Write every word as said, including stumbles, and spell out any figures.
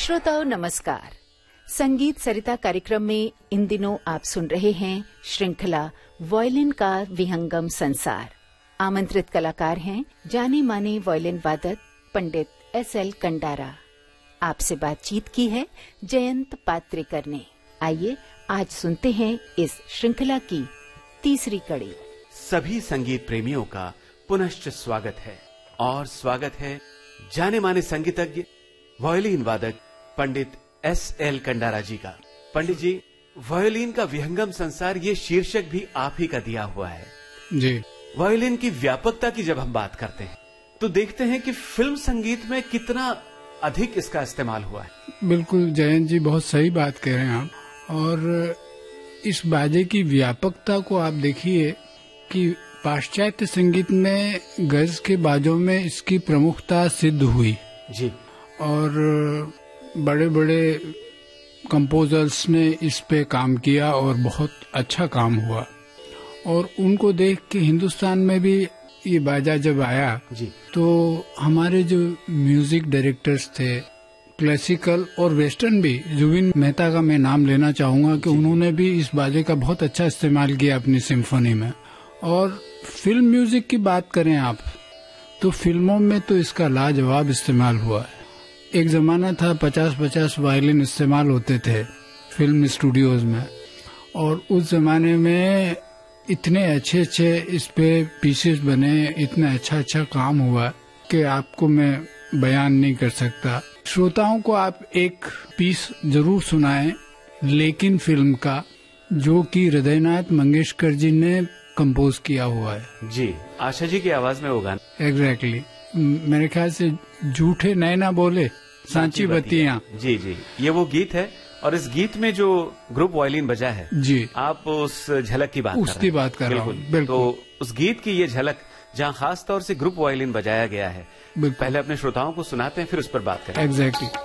श्रोताओं नमस्कार। संगीत सरिता कार्यक्रम में इन दिनों आप सुन रहे हैं श्रृंखला वायलिन का विहंगम संसार। आमंत्रित कलाकार हैं जाने माने वायलिन वादक पंडित एस एल कंडारा। आपसे बातचीत की है जयंत पात्रेकर ने। आइए आज सुनते हैं इस श्रृंखला की तीसरी कड़ी। सभी संगीत प्रेमियों का पुनश्च स्वागत है और स्वागत है जाने माने संगीतज्ञ वायलिन वादक पंडित एस एल कंडारा जी का। पंडित जी, वायलिन का विहंगम संसार ये शीर्षक भी आप ही का दिया हुआ है जी। वायलिन की व्यापकता की जब हम बात करते हैं तो देखते हैं कि फिल्म संगीत में कितना अधिक इसका इस्तेमाल हुआ है। बिल्कुल जयंत जी, बहुत सही बात कह रहे हैं आप। और इस बाजे की व्यापकता को आप देखिए कि पाश्चात्य संगीत में गज के बाजों में इसकी प्रमुखता सिद्ध हुई जी। और बड़े बड़े कंपोजर्स ने इस पे काम किया और बहुत अच्छा काम हुआ। और उनको देख के हिंदुस्तान में भी ये बाजा जब आया जी तो हमारे जो म्यूजिक डायरेक्टर्स थे, क्लासिकल और वेस्टर्न भी, जुबिन मेहता का मैं नाम लेना चाहूंगा कि उन्होंने भी इस बाजे का बहुत अच्छा इस्तेमाल किया अपनी सिम्फनी में। और फिल्म म्यूजिक की बात करें आप तो फिल्मों में तो इसका लाजवाब इस्तेमाल हुआ है। एक जमाना था पचास पचास वायलिन इस्तेमाल होते थे फिल्म स्टूडियोज में, और उस जमाने में इतने अच्छे अच्छे इस पे पीसेस बने, इतना अच्छा अच्छा काम हुआ कि आपको मैं बयान नहीं कर सकता। श्रोताओं को आप एक पीस जरूर सुनाएं लेकिन फिल्म का, जो कि हृदयनाथ मंगेशकर जी ने कंपोज किया हुआ है। जी, आशा जी की आवाज में वो गाना। Exactly exactly. मेरे ख्याल से झूठे नैना बोले सांची बत्तियां। जी जी, ये वो गीत है। और इस गीत में जो ग्रुप वायलिन बजा है जी, आप उस झलक की बात उसकी बात कर रहा हूँ। बिल्कुल। तो उस गीत की ये झलक जहाँ खास तौर से ग्रुप वायलिन बजाया गया है, पहले अपने श्रोताओं को सुनाते हैं फिर उस पर बात करें। एग्जैक्टली।